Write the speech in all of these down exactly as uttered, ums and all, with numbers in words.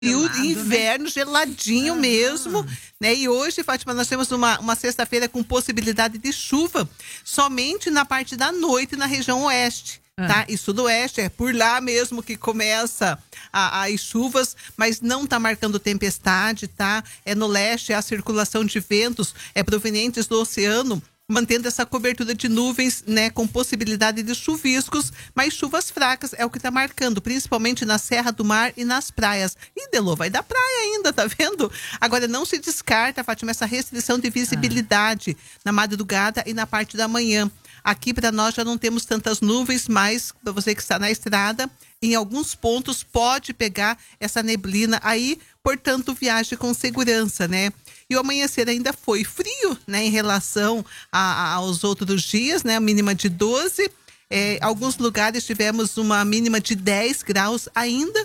E o Gelado, inverno né? geladinho Aham. mesmo, né? E hoje, Fátima, nós temos uma, uma sexta-feira com possibilidade de chuva somente na parte da noite na região oeste, Ah. tá? E sudoeste, é por lá mesmo que começa a- as chuvas, mas não tá marcando tempestade, tá? É no leste, é a circulação de ventos é provenientes do oceano, mantendo essa cobertura de nuvens, né, com possibilidade de chuviscos, mas chuvas fracas é o que está marcando, principalmente na Serra do Mar e nas praias. E Delô, vai da praia ainda, tá vendo? Agora não se descarta, Fátima, essa restrição de visibilidade ah. na madrugada e na parte da manhã. Aqui para nós já não temos tantas nuvens, mas para você que está na estrada, em alguns pontos pode pegar essa neblina aí, portanto, viaje com segurança, né? E o amanhecer ainda foi frio, né, em relação a, a, aos outros dias, né? A mínima de doze. É, alguns lugares tivemos uma mínima de dez graus ainda.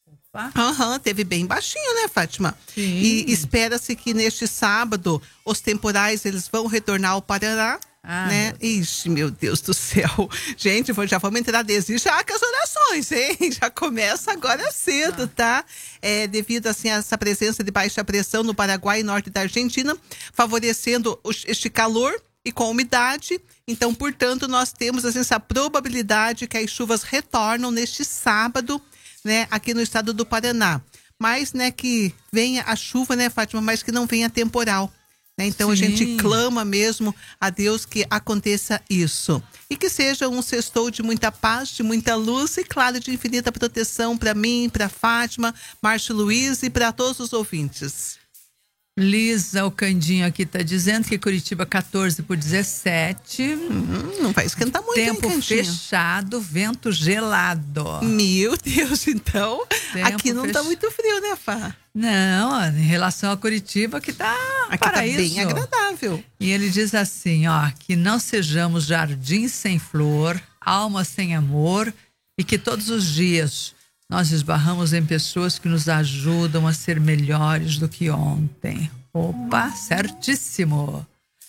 Aham, uhum, teve bem baixinho, né, Fátima? Sim. E espera-se que neste sábado os temporais eles vão retornar ao Paraná. Ah, né? Meu Ixi, meu Deus do céu. Gente, já vamos entrar desde já com as orações, hein? Já começa agora cedo, tá? É, devido, assim, a essa presença de baixa pressão no Paraguai e norte da Argentina, favorecendo este calor e com umidade. Então, portanto, nós temos, assim, essa probabilidade que as chuvas retornam neste sábado, né? Aqui no estado do Paraná. Mas, né, que venha a chuva, né, Fátima? Mas que não venha temporal. Então Sim. a gente clama mesmo a Deus que aconteça isso. E que seja um sextou de muita paz, de muita luz e, claro, de infinita proteção para mim, para Fátima, Márcio Luiz e para todos os ouvintes. Lisa, o Candinho aqui tá dizendo que Curitiba catorze por dezessete. Hum, não vai esquentar muito, Tempo hein, fechado, vento gelado. Meu Deus, então Tempo aqui não fech... tá muito frio, né, Fá? Não, em relação a Curitiba, que tá aqui paraíso. Tá bem agradável. E ele diz assim, ó, que não sejamos jardins sem flor, almas sem amor e que todos os dias nós esbarramos em pessoas que nos ajudam a ser melhores do que ontem. Opa, certíssimo.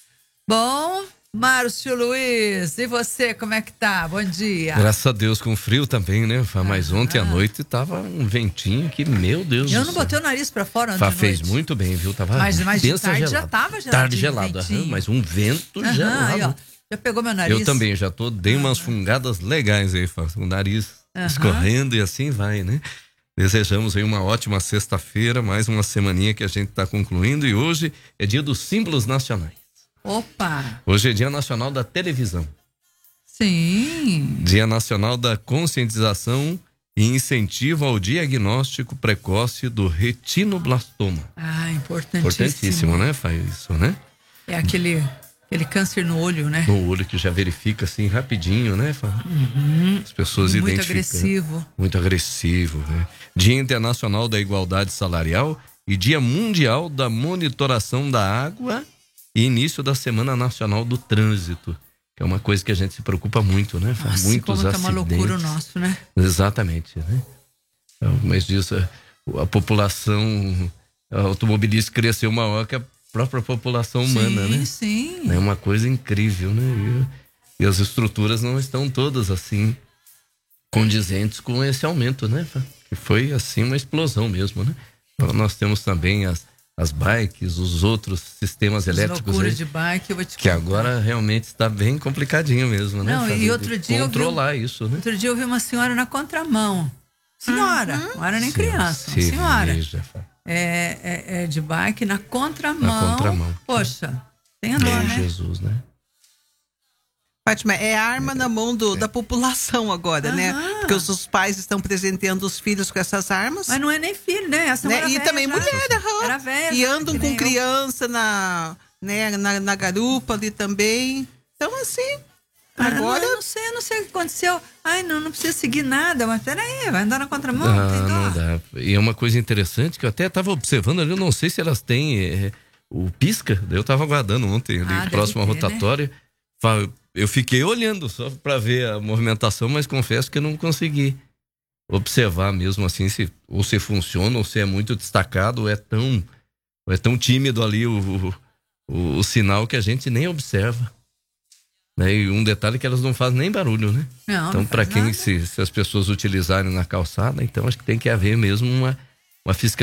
Bom, Márcio Luiz, e você, como é que tá? Bom dia. Graças a Deus, com frio também, né? Mas ah, ontem à noite tava um ventinho que, meu Deus Eu do não céu. botei o nariz pra fora ontem Fá, à noite. Fez muito bem, viu? Tava mas mas de tarde gelado. já tava gelado. Tarde gelado, aham, mas um vento aham, gelado. Aí, ó, já pegou meu nariz? Eu também, já tô, dei umas fungadas legais aí, Fá, com o nariz aham. escorrendo e assim vai, né? Desejamos aí uma ótima sexta-feira, mais uma semaninha que a gente tá concluindo e hoje é dia dos símbolos nacionais. Opa! Hoje é Dia Nacional da Televisão. Sim. Dia Nacional da Conscientização e Incentivo ao Diagnóstico Precoce do Retinoblastoma. Ah, importantíssimo. Importantíssimo, né? Faz isso, né? É aquele, aquele câncer no olho, né? No olho que já verifica assim rapidinho, né? Uhum. As pessoas muito identificam. Muito agressivo. Muito agressivo, né? Dia Internacional da Igualdade Salarial e Dia Mundial da Monitoração da Água e início da Semana Nacional do Trânsito, que é uma coisa que a gente se preocupa muito, né? Faz Nossa, muitos como acidentes. Tá uma loucura o nosso, né? Exatamente, né? Então, mas disso, a, a população automobilística cresceu maior que a própria população humana, sim, né? Sim, É uma coisa incrível, né? E, e as estruturas não estão todas assim condizentes com esse aumento, né? Que foi assim uma explosão mesmo, né? Então, nós temos também as as bikes, os outros sistemas elétricos loucura aí, de bike, eu vou te que contar. agora realmente está bem complicadinho mesmo, né? Não, e outro dia controlar eu vi, isso, né? Outro dia eu vi uma senhora na contramão. Senhora, uhum. não era nem Sim, criança, uma senhora. É, é, é de bike na contramão. Na contramão. Poxa, tem a dor, Meu né? Jesus, né? Fátima, é arma é, na mão do, é. da população agora, uhum. né? Porque os, os pais estão presenteando os filhos com essas armas. Mas não é nem filho, né? Essa né? E também já. mulher, aham. Era velha. E andam com criança na, né, na, na garupa ali também. Então, assim, agora... Ah, não, não sei, não sei o que aconteceu. Ai, não, não precisa seguir nada. Mas peraí, vai andar na contramão? Ah, tem não dá. E é uma coisa interessante que eu até estava observando ali, eu não sei se elas têm é, o pisca. Eu estava aguardando ontem ali, ah, próximo à ter, rotatória. Né? Eu fiquei olhando só para ver a movimentação, mas confesso que eu não consegui observar mesmo assim se ou se funciona ou se é muito destacado ou é tão, ou é tão tímido ali o, o, o sinal que a gente nem observa. Né? E um detalhe é que elas não fazem nem barulho, né? Não, então, para quem se, se as pessoas utilizarem na calçada, então acho que tem que haver mesmo uma, uma fiscalização